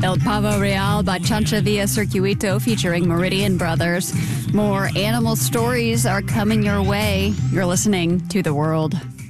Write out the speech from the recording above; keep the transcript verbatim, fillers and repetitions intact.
El Pavo Real by Chancha Via Circuito featuring Meridian Brothers. More animal stories are coming your way. You're listening to The World.